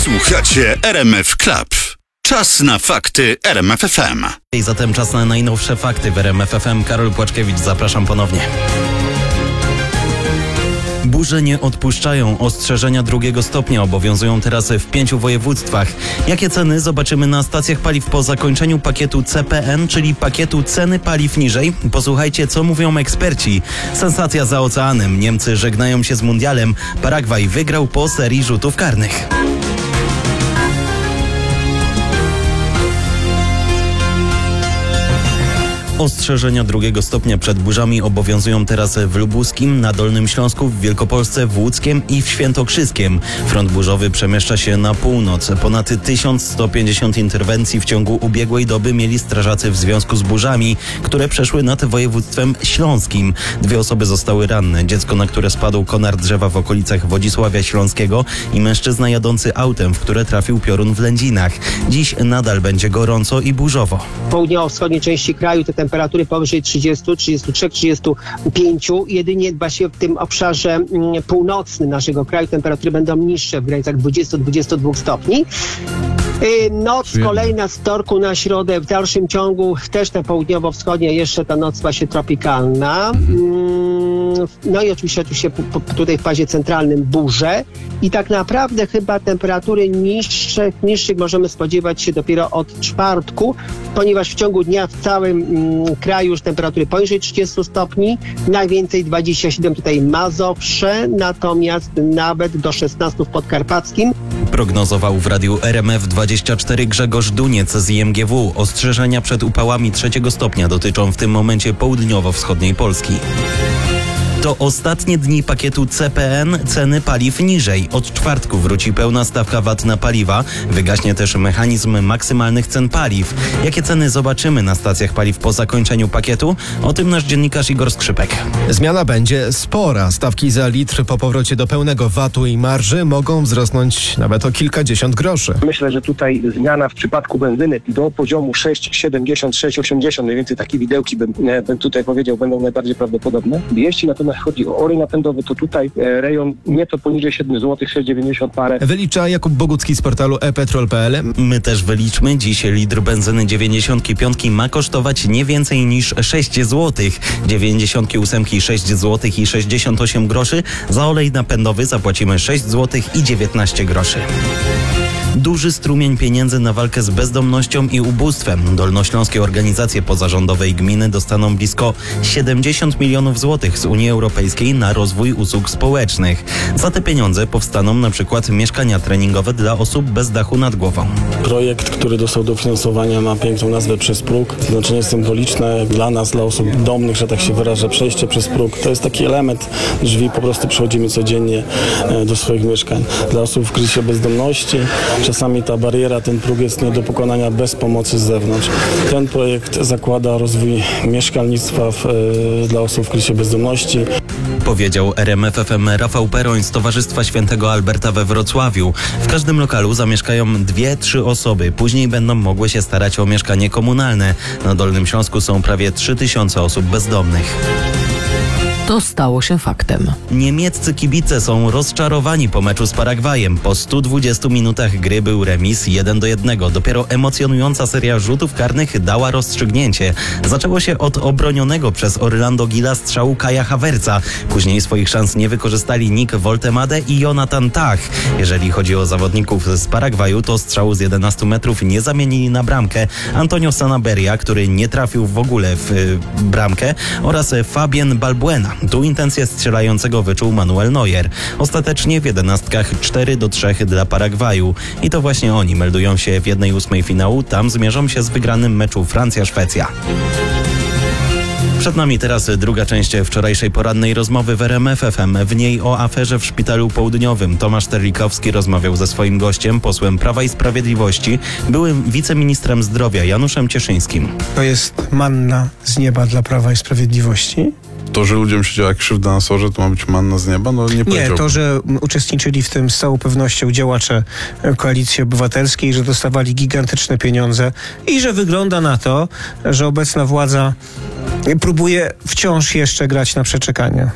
Słuchacie RMF Club. Czas na fakty RMF FM. I zatem czas na najnowsze fakty w RMF FM. Karol Płaczkiewicz, zapraszam ponownie. Burze nie odpuszczają. Ostrzeżenia drugiego stopnia obowiązują teraz w 5 województwach. Jakie ceny zobaczymy na stacjach paliw po zakończeniu pakietu CPN, czyli pakietu ceny paliw niżej? Posłuchajcie, co mówią eksperci. Sensacja za oceanem. Niemcy żegnają się z mundialem. Paragwaj wygrał po serii rzutów karnych. Ostrzeżenia drugiego stopnia przed burzami obowiązują teraz w Lubuskim, na Dolnym Śląsku, w Wielkopolsce, w Łódzkiem i w Świętokrzyskiem. Front burzowy przemieszcza się na północ. Ponad 1150 interwencji w ciągu ubiegłej doby mieli strażacy w związku z burzami, które przeszły nad województwem śląskim. 2 osoby zostały ranne. Dziecko, na które spadł konar drzewa w okolicach Wodzisławia Śląskiego i mężczyzna jadący autem, w które trafił piorun w Lędzinach. Dziś nadal będzie gorąco i burzowo. W południowo-wschodniej części kraju te temperatury powyżej 30, 33, 35. Jedynie właśnie w tym obszarze północnym naszego kraju temperatury będą niższe, w granicach 20-22 stopni. Noc kolejna z wtorku na środę, w dalszym ciągu też na południowo-wschodniej jeszcze ta noc właśnie tropikalna. No i oczywiście tutaj w fazie centralnym burze. I tak naprawdę chyba temperatury niższych możemy spodziewać się dopiero od czwartku, ponieważ w ciągu dnia w całym kraju już temperatury poniżej 30 stopni, najwięcej 27 tutaj Mazowsze, natomiast nawet do 16 w Podkarpackim. Prognozował w radiu RMF24 Grzegorz Duniec z IMGW. Ostrzeżenia przed upałami 3 stopnia dotyczą w tym momencie południowo-wschodniej Polski. To ostatnie dni pakietu CPN, ceny paliw niżej. Od czwartku wróci pełna stawka VAT na paliwa. Wygaśnie też mechanizm maksymalnych cen paliw. Jakie ceny zobaczymy na stacjach paliw po zakończeniu pakietu? O tym nasz dziennikarz Igor Skrzypek. Zmiana będzie spora. Stawki za litr po powrocie do pełnego VAT-u i marży mogą wzrosnąć nawet o kilkadziesiąt groszy. Myślę, że tutaj zmiana w przypadku benzyny do poziomu 6,70, 6,80, mniej więcej takie widełki bym tutaj powiedział, będą najbardziej prawdopodobne. Jeśli natomiast chodzi o olej napędowy, to tutaj rejon nieco poniżej 7 zł, 6,90 parę. Wylicza Jakub Bogucki z portalu ePetrol.pl. My też wyliczmy. Dziś litr benzyny 95 ma kosztować nie więcej niż 6 zł. 98 6 zł i 68 groszy. Za olej napędowy zapłacimy 6 zł i 19 groszy. Duży strumień pieniędzy na walkę z bezdomnością i ubóstwem. Dolnośląskie organizacje pozarządowe i gminy dostaną blisko 70 milionów złotych z Unii Europejskiej na rozwój usług społecznych. Za te pieniądze powstaną na przykład mieszkania treningowe dla osób bez dachu nad głową. Projekt, który dostał dofinansowania, ma piękną nazwę Przez próg. Znaczenie symboliczne dla nas, dla osób domnych, że tak się wyrażę, przejście przez próg. To jest taki element drzwi, po prostu przechodzimy codziennie do swoich mieszkań. Dla osób w kryzysie bezdomności czasami ta bariera, ten próg jest nie do pokonania bez pomocy z zewnątrz. Ten projekt zakłada rozwój mieszkalnictwa dla osób w kryzysie bezdomności. Powiedział RMF FM Rafał Peroń z Towarzystwa Świętego Alberta we Wrocławiu. W każdym lokalu zamieszkają 2-3 osoby. Później będą mogły się starać o mieszkanie komunalne. Na Dolnym Śląsku są prawie 3000 osób bezdomnych. To stało się faktem. Niemieccy kibice są rozczarowani po meczu z Paragwajem. Po 120 minutach gry był remis 1-1. Dopiero emocjonująca seria rzutów karnych dała rozstrzygnięcie. Zaczęło się od obronionego przez Orlando Gila strzału Kaja Havertza. Później swoich szans nie wykorzystali Nick Woltemade i Jonathan Tah. Jeżeli chodzi o zawodników z Paragwaju, to strzału z 11 metrów nie zamienili na bramkę Antonio Sanaberia, który nie trafił w ogóle w bramkę, oraz Fabien Balbuena. Tu intencję strzelającego wyczuł Manuel Neuer. Ostatecznie w 11 4-3 dla Paragwaju. I to właśnie oni meldują się w 1/8 finału. Tam zmierzą się z wygranym meczu Francja-Szwecja. Przed nami teraz druga część wczorajszej porannej rozmowy w RMF FM. W niej o aferze w Szpitalu Południowym. Tomasz Terlikowski rozmawiał ze swoim gościem, posłem Prawa i Sprawiedliwości, byłym wiceministrem zdrowia Januszem Cieszyńskim. To jest manna z nieba dla Prawa i Sprawiedliwości? To, że ludziom się działa krzywda na sorze, to ma być manna z nieba? No nie powiedziałbym. Nie, to, że uczestniczyli w tym z całą pewnością działacze Koalicji Obywatelskiej, że dostawali gigantyczne pieniądze i że wygląda na to, że obecna władza próbuje wciąż jeszcze grać na przeczekanie.